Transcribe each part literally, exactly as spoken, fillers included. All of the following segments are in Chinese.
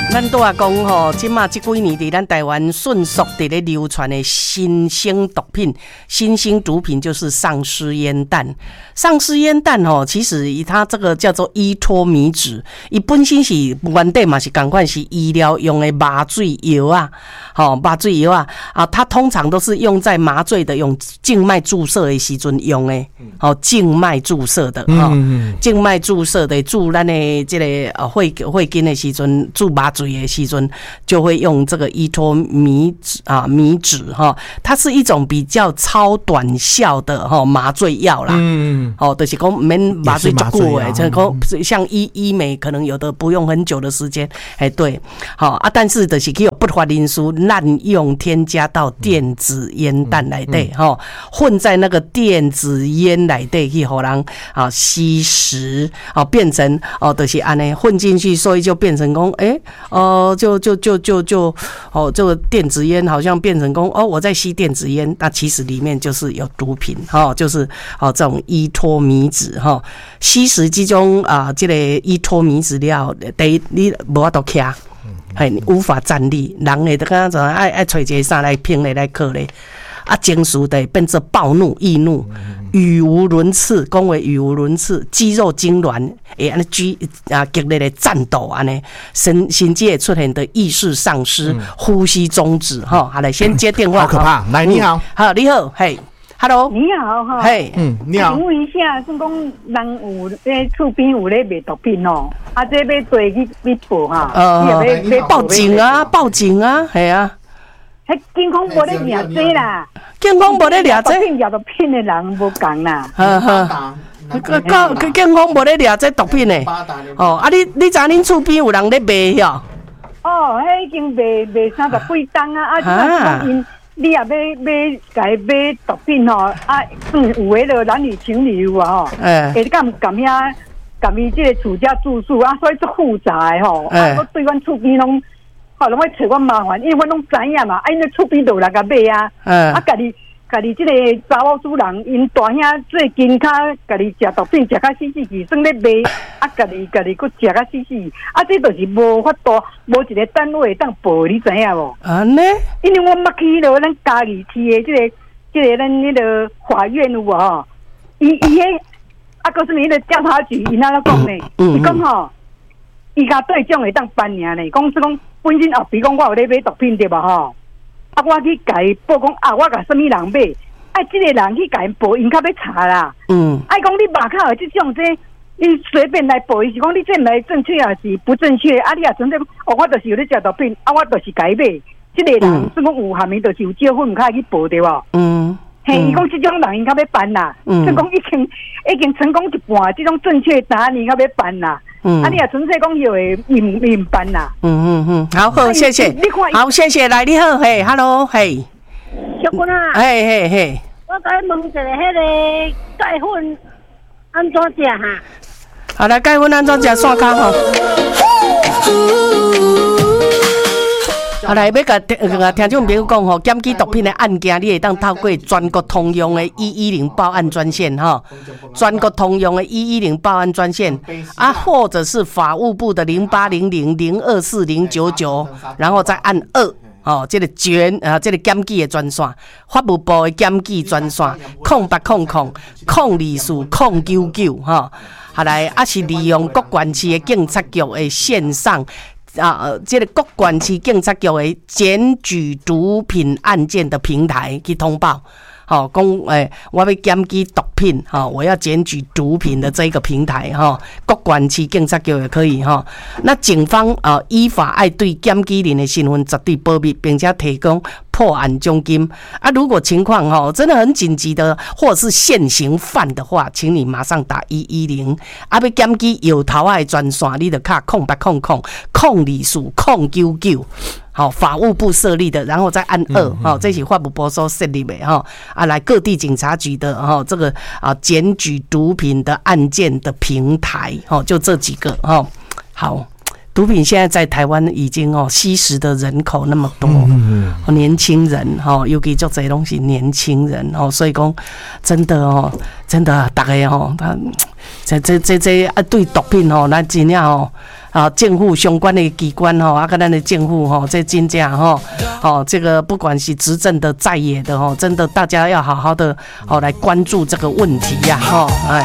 咱都啊讲吼，即马即几年伫咱台湾迅速伫咧流传的新兴毒品，新兴毒品就是丧尸烟弹。丧尸烟弹吼，其实以它这个叫做依托米酯，伊本身是原底嘛是同款是医疗用的麻醉药啊，吼麻醉药啊啊，它通常都是用在麻醉的用静脉注射的时阵用的，吼静脉注射的，吼静脉注射的注咱的这个呃血血筋的时阵注麻醉的时阵就会用这个依托米酯啊米酯哈，它是一种比较超短效的哈麻醉药啦。嗯，哦，就是讲免麻醉足久诶，就是讲像医医美可能有的不用很久的时间，哎对，好啊，但是就是有不法因素滥用添加到电子烟弹内底哈，混在那个电子烟内底去互人啊吸食啊，变成哦就是安尼混进去，所以就变成讲哎。欸哦，就就就就就哦，这个电子烟好像变成功哦，我在吸电子烟，那其实里面就是有毒品哈、哦，就是哦这种依托米酯哈、哦，吸食这种啊这个依托米酯了，第一你无法度徛，嘿，无法站立，人会得刚刚爱爱找一个啥来拼咧来克咧。啊，情绪的变成暴怒、易怒、语无伦次，讲话语无伦次，肌肉痉挛，会安尼激啊激烈的战斗安尼，甚甚至会出现的意识丧失、嗯、呼吸中止哈。好，来先接电话， 好可怕！来，你好， 好，你好，嘿 ，Hello， 你好哈， 嘿， 嗯，你好， 请问一下，是讲人有咧厝边有咧卖毒品哦，啊，这要做去去报哈， 呃，要报警啊，报警啊，系啊。 迄警方无咧抓这啦， 警方无咧抓这， 毒品抓毒品的人无共啦。 呵呵，个警方无咧抓这毒品的。哦，啊，你你知恁厝边有人咧卖哟？ 哦，迄已经卖卖三十几吨啊，啊，即因你也要要家买毒品吼，啊，嗯，有迄个男女情侣有啊吼，会敢咁遐咁伊即个厝家住宿啊，所以足复杂的吼，啊，我对阮厝边拢。哦，拢会找我麻烦，因为我拢知影嘛，啊，因咧厝边就有人甲买啊，嗯、啊，家己家己即个查某主人，因大兄最近较家己食毒品食甲死死去，算咧卖，啊，家己家己佫食甲死死，啊，这就是无法度，无一个单位当报，你知影无？安尼？因为我捌去迄个咱嘉义市的即、这个即、这个咱迄个法院有无吼？伊伊迄啊，告诉你迄个调查局，因安怎讲呢？伊讲吼，伊甲对奖会当颁尔呢，讲是讲。本身后比讲我有咧买毒品对吧吼，啊我去甲伊报讲啊，我甲什么人买，啊即个人去甲伊报，因较要查啦。嗯，啊讲你马卡有即种这，你随便来报，伊是讲你这来正确还是不正确？啊你也纯粹哦，我就是有咧食毒品，啊我就是甲伊买，即个人算讲有下面就是有借款，毋较去报对吧？嗯。嘿，伊讲即种人应该要办啦，嗯，所以讲已經已經成功一半，即種正確答案應該要辦啦。嗯，啊，你也純粹講要會唔唔辦啦。嗯嗯嗯，好好，謝謝，好謝謝，來你好，嘿 ，hello， 嘿， 小君啊， 嘿嘿嘿， 我該問一下，迄個鈣粉安怎食哈？ 好來，鈣粉安怎食？刷卡吼。好来，要甲听众朋友讲吼，检举毒品的案件，你会当透过全国通用的一一零报案专线哈，全国通用的一一零报案专线啊，或者是法务部的零八零零零二四零九九，然后再按二。哦，这个卷啊，这个检举的专线，法务部的检举专线，空八空空空二四空九九哈，好来，啊是利用各县市的警察局的线上。啊，这个各县市警察局的检举毒品案件的平台去通报，好、哦，讲诶，我要检举毒品，哈、哦，我要检举毒品的这一个平台，哈、哦，各县市警察局也可以，哈、哦。那警方啊、呃，依法爱对检举人的身份绝对保密，并且提供破案奖金啊。如果情况哈、哦、真的很紧急的，或者是现行犯的话，请你马上打一一零。啊，要检举有头仔的专线，你就卡空八空空空二四空九九。好，法务部设立的，然后再按二，哈、嗯，这是法务部所设立的哈，啊，来各地警察局的哈，这个啊检举毒品的案件的平台，哈，就这几个哈。好， 毒品现在在台湾已经哦吸食的人口那么多，嗯、年轻人哈，尤其做这些东西年轻人哦，所以讲真的哦，真的大家哦，他这这这这啊对毒品哦，咱真正哦啊政府相关的机关哦，啊跟咱的政府吼，这真正吼哦，这个不管是执政的在野的哦，真的大家要好好的哦来关注这个问题呀哈，哎。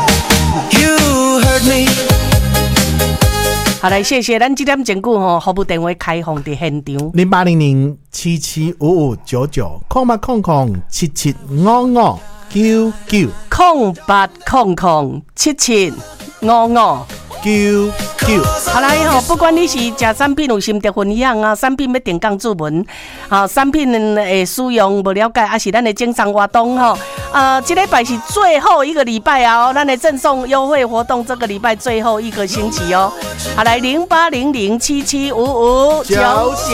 好，来谢谢咱这点前句吼，服务电话开放伫现场， 零八零零七七五五九九空八空空七七五五九九空八空空七七五五九九。 好来吼，不管你是食产品有心得分享啊，产品要定岗注文，啊，产品的使用无了解，还是咱的经商活动吼，呃，这礼拜是最后一个礼拜啊，咱的赠送优惠活动，这个礼拜最后一个星期哦。好来，零八零零七七五五九九。